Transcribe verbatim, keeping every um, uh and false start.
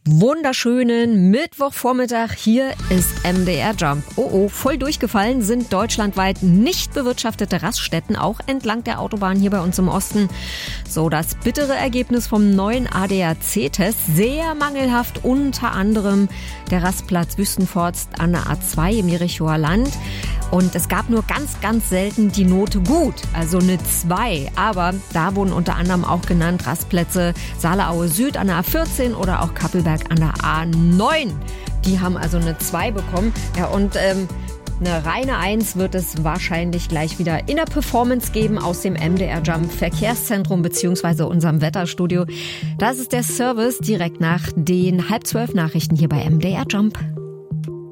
Wunderschönen Mittwochvormittag, hier ist M D R Jump. Oh oh, voll durchgefallen sind deutschlandweit nicht bewirtschaftete Raststätten, auch entlang der Autobahn hier bei uns im Osten. So, das bittere Ergebnis vom neuen A D A C-Test, sehr mangelhaft, unter anderem der Rastplatz Wüstenforst an der A zwei im Jerichoer Land. Und es gab nur ganz, ganz selten die Note gut, also eine zwei. Aber da wurden unter anderem auch genannt Rastplätze Saale-Aue Süd an der A vierzehn oder auch Kappelberg an der A neun. Die haben also eine zwei bekommen. Ja, und ähm, eine reine eins wird es wahrscheinlich gleich wieder in der Performance geben aus dem M D R Jump Verkehrszentrum bzw. unserem Wetterstudio. Das ist der Service direkt nach den halb zwölf Nachrichten hier bei M D R Jump.